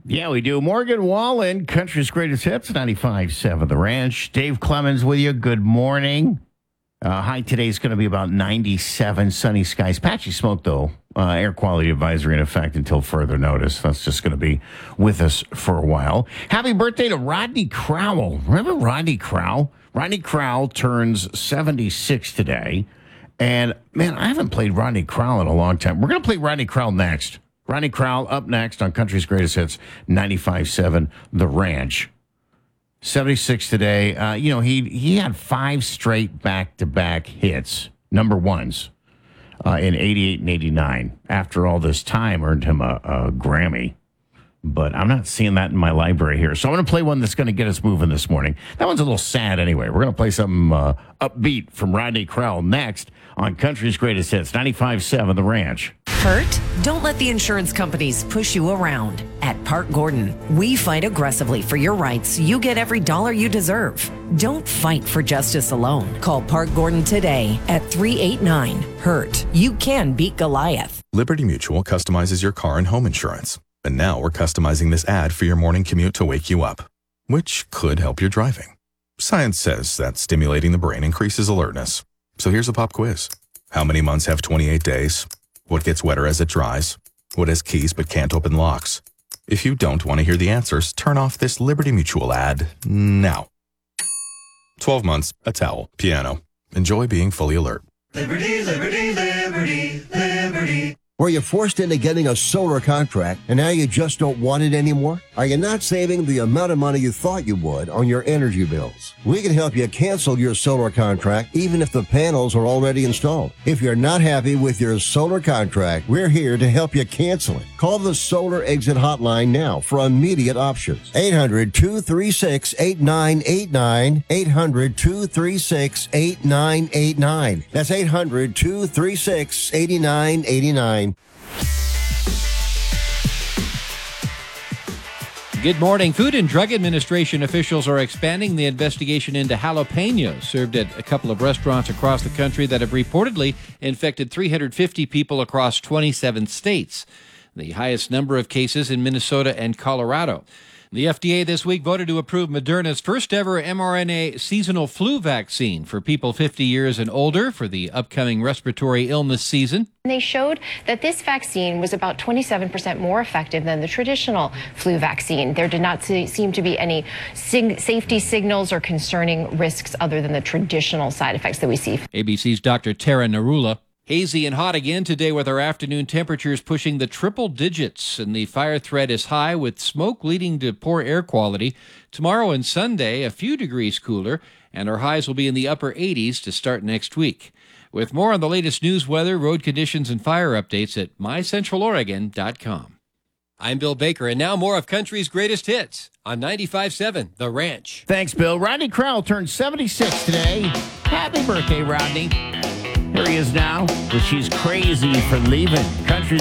Yeah, we do. Morgan Wallen, Country's Greatest Hits, 95.7 The Ranch. Dave Clemens with you. Good morning. High today is going to be about 97, sunny skies. Patchy smoke, though. Air quality advisory in effect until further notice. That's just going to be with us for a while. Happy birthday to Rodney Crowell. Remember Rodney Crowell? Rodney Crowell turns 76 today. And, man, I haven't played Rodney Crowell in a long time. We're going to play Rodney Crowell next. Rodney Crowell up next on Country's Greatest Hits, 95.7 The Ranch. 76 today. He had 5 straight back-to-back hits, number ones, in 88 and 89. After all this time, earned him a Grammy. But I'm not seeing that in my library here. So I'm going to play one that's going to get us moving this morning. That one's a little sad anyway. We're going to play something upbeat from Rodney Crowell next on Country's Greatest Hits, 95.7 The Ranch. Hurt? Don't let the insurance companies push you around. At Park Gordon, we fight aggressively for your rights so you get every dollar you deserve. Don't fight for justice alone. Call Park Gordon today at 389-HURT. You can beat Goliath. Liberty Mutual customizes your car and home insurance. And now we're customizing this ad for your morning commute to wake you up, which could help your driving. Science says that stimulating the brain increases alertness. So here's a pop quiz. How many months have 28 days? What gets wetter as it dries? What has keys but can't open locks? If you don't want to hear the answers, turn off this Liberty Mutual ad now. 12 months, a towel, piano. Enjoy being fully alert. Liberty, liberty, liberty, liberty. Were you forced into getting a solar contract and now you just don't want it anymore? Are you not saving the amount of money you thought you would on your energy bills? We can help you cancel your solar contract even if the panels are already installed. If you're not happy with your solar contract, we're here to help you cancel it. Call the Solar Exit Hotline now for immediate options. 800-236-8989. 800-236-8989. That's 800-236-8989. Good morning. Food and Drug Administration officials are expanding the investigation into jalapenos served at a couple of restaurants across the country that have reportedly infected 350 people across 27 states, the highest number of cases in Minnesota and Colorado. The FDA this week voted to approve Moderna's first-ever mRNA seasonal flu vaccine for people 50 years and older for the upcoming respiratory illness season. They showed that this vaccine was about 27% more effective than the traditional flu vaccine. There did not seem to be any safety signals or concerning risks other than the traditional side effects that we see. ABC's Dr. Tara Narula. Hazy and hot again today with our afternoon temperatures pushing the triple digits, and the fire threat is high with smoke leading to poor air quality. Tomorrow and Sunday, a few degrees cooler, and our highs will be in the upper 80s to start next week. With more on the latest news, weather, road conditions, and fire updates at mycentraloregon.com. I'm Bill Baker, and now more of Country's Greatest Hits on 95.7 The Ranch. Thanks, Bill. Rodney Crowell turned 76 today. Happy birthday, Rodney. Here he is now, but she's crazy for leaving. Country's